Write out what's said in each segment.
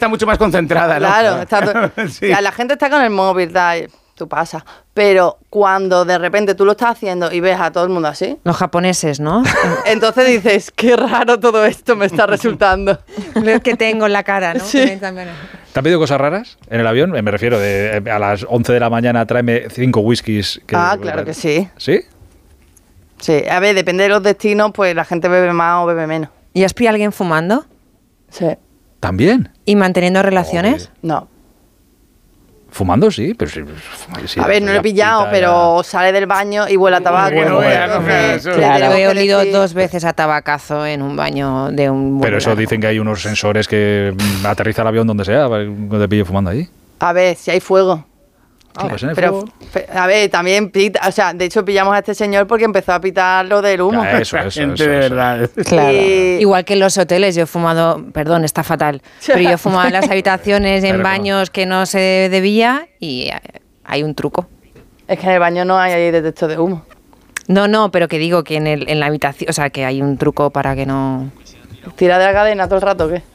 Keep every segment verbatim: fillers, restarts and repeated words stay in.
está mucho más concentrada, ¿no? Claro, está to- Sí. o sea, la gente está con el móvil, tal, tú pasas. Pero cuando de repente tú lo estás haciendo y ves a todo el mundo así, Los japoneses, ¿no? entonces dices, qué raro todo esto me está resultando. Lo que tengo en la cara, ¿no? Sí. Que me también- ¿Te han pedido cosas raras en el avión? Me refiero de a las once de la mañana tráeme cinco whiskies. Que, Ah, claro que sí. ¿Sí? Sí, a ver, depende de los destinos, pues la gente bebe más o bebe menos. ¿Y has pillado a alguien fumando? Sí. ¿También? ¿Y manteniendo relaciones? No. Fumando, sí, pero sí. sí, A ver, no lo ya he pillado, pita, pero sale del baño y huele a tabaco. Bueno, entonces, bueno, entonces, eso. le Claro, tenemos he que olido decir- dos veces a tabacazo en un baño de un ya. vuelo Pero eso largo. dicen que hay unos sensores que mm, aterriza el avión donde sea, para que te pille fumando ahí. A ver, si hay fuego. Ah, pues en el Pero, fuego. fe- a ver, también pita, o sea, de hecho pillamos a este señor porque empezó a pitar lo del humo. Ya, eso, eso, Gente eso, de eso. verdad. Claro. Y- Igual que en los hoteles, yo he fumado, perdón, está fatal, pero yo he fumado en las habitaciones, Pero en no. baños que no se debía y eh, hay un truco. Es que en el baño no hay ahí detector de humo. No, no, pero que digo que en, el, en la habitación, o sea, que hay un truco para que no... ¿Tira de la cadena todo el rato o qué?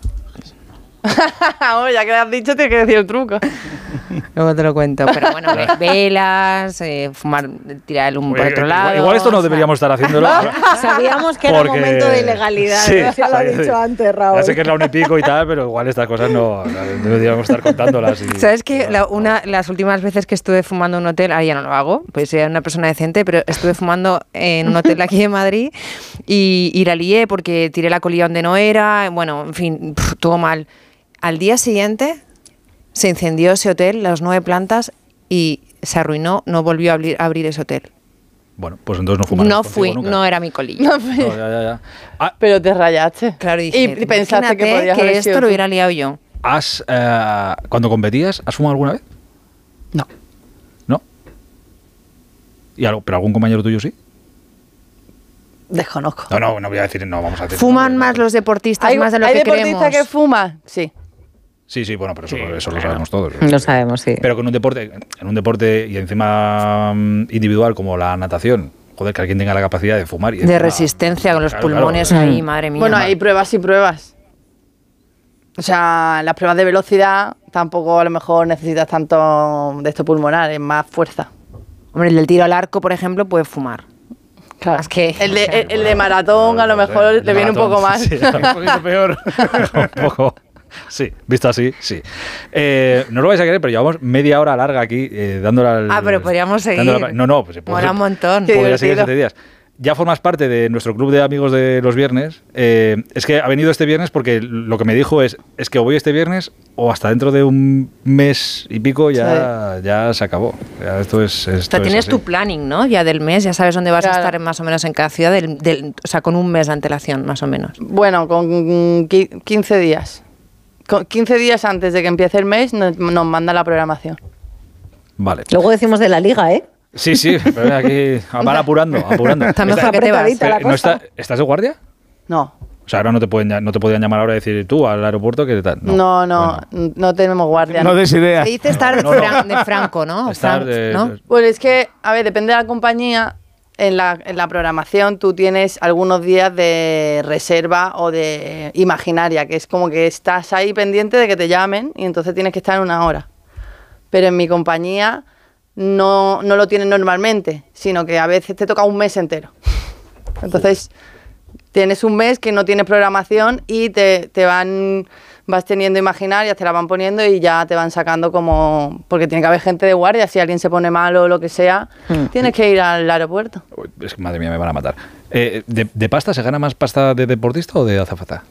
Hombre, ya que lo has dicho, tienes que decir el truco. Luego te lo cuento, pero bueno, ve- velas, eh, fumar, tirar el humo por Oye, otro igual- lado... Igual esto no o sea, deberíamos estar haciéndolo. Sabíamos que era porque- momento de ilegalidad, Sí, ya lo ha sí. dicho antes, Raúl. Ya sé que es la una y pico y tal, pero igual estas cosas no, no deberíamos estar contándolas. Y, ¿Sabes que la, una, las últimas veces que estuve fumando en un hotel, ahora ya no lo hago, pues soy una persona decente, pero estuve fumando en un hotel aquí en Madrid y, y la lié porque tiré la colilla donde no era, bueno, en fin, pf, todo mal. Al día siguiente se incendió ese hotel, las nueve plantas, y se arruinó, no volvió a abrir, a abrir ese hotel. Bueno, pues entonces no fumarás No contigo fui, nunca. no era mi colilla. No, pero, No, ya, ya, ya. Ah, pero te rayaste. Claro, y dije, y pensaste que imagínate podías que haber esto sido lo tú. hubiera liado yo. ¿has, eh, cuando competías, ¿has fumado alguna vez? No. ¿No? ¿Y algo, ¿Pero algún compañero tuyo sí? Desconozco. No, no, no voy a decir, no, vamos a decir. ¿Fuman no, más no. los deportistas ¿Hay, más de lo ¿hay que deportistas creemos? que fuman? Sí. Sí, sí, bueno, pero eso, Sí, eso lo claro. sabemos todos. Lo sabemos, sí. Pero que en un deporte, en un deporte y encima mm, individual como la natación, joder, que alguien tenga la capacidad de fumar y De encima- resistencia con los Claro, claro, pulmones claro. ahí, madre mía. Bueno, hay pruebas y pruebas. O sea, las pruebas de velocidad tampoco a lo mejor necesitas tanto de esto pulmonar, es más fuerza. Hombre, el del tiro al arco, por ejemplo, puede fumar. Claro. Es que- el, de, el, el de maratón a lo No sé, mejor el de le viene un maratón, poco más. sí, Un poquito peor. un poco. Sí, visto así, sí. Eh, no lo vais a querer, pero llevamos media hora larga aquí eh, dándole al... Ah, pero podríamos seguir. dándole al- No, no, pues se puede. Mola un montón. Qué Podría seguir divertido. siete días. Ya formas parte de nuestro club de amigos de los viernes. Eh, es que ha venido este viernes porque lo que me dijo es, es que o voy este viernes o hasta dentro de un mes y pico ya, ya se acabó. Ya esto es, esto O sea, es tienes así. tu planning, ¿no? Ya del mes, ya sabes dónde vas Claro. a estar más o menos en cada ciudad, del, del- o sea, con un mes de antelación, más o menos. Bueno, con qui- quince días. Con quince días antes de que empiece el mes nos, nos manda la programación. Vale. Luego decimos de la liga, ¿eh? Sí, sí, pero aquí van apurando, apurando. Está mejor Está- que te vas. apretadita la pero, ¿no cosa. está- ¿Estás de guardia? No, O sea, ahora no te pueden ya- no te podían llamar ahora y decir tú al aeropuerto que tal. no, no, Bueno. no, tenemos guardia. No des idea. Se dice estar de, No, no. fran- de franco, ¿no? Estar Fran- de- ¿no? de- Pues es que, a ver, depende de la compañía. En la, en la programación tú tienes algunos días de reserva o de imaginaria, que es como que estás ahí pendiente de que te llamen y entonces tienes que estar en una hora. Pero en mi compañía no, no lo tienes normalmente, sino que a veces te toca un mes entero. Entonces tienes un mes que no tienes programación y te, te van... vas teniendo imaginarias, te la van poniendo y ya te van sacando como... Porque tiene que haber gente de guardia, si alguien se pone mal o lo que sea, tienes que ir al aeropuerto. Uy, es que madre mía, me van a matar. Eh, de, ¿De pasta se gana más pasta de deportista o de azafata?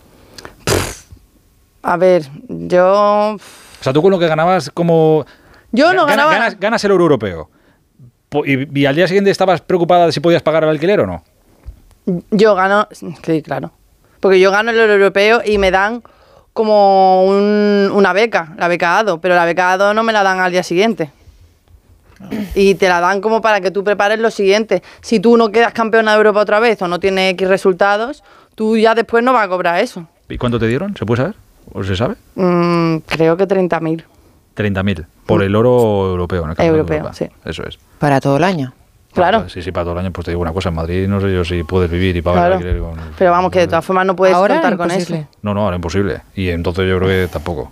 A ver, yo... O sea, tú con lo que ganabas como... Yo no Gana- ganaba... Ganas, ganas el euro europeo. Po- Y, y al día siguiente estabas preocupada de si podías pagar el alquiler o no. Yo gano... Sí, claro. Porque yo gano el euro europeo y me dan como un- una beca, la beca ADO, pero la beca ADO no me la dan al día siguiente. Y te la dan como para que tú prepares lo siguiente. Si tú no quedas campeona de Europa otra vez o no tienes X resultados, tú ya después no vas a cobrar eso. ¿Y cuánto te dieron? ¿Se puede saber? ¿O se sabe? Mm, creo que treinta mil. treinta mil. Por el oro europeo, en el Campeonato de Europeo, Europa. sí. Eso es. Para todo el año. Claro. Sí, sí, para todo el año. Pues te digo una cosa. En Madrid no sé yo si puedes vivir y pagar Claro. el alquiler. Con, Pero vamos, que de todas formas no puedes Ahora contar con imposible. eso. No, no, ahora imposible. Y entonces yo creo que tampoco.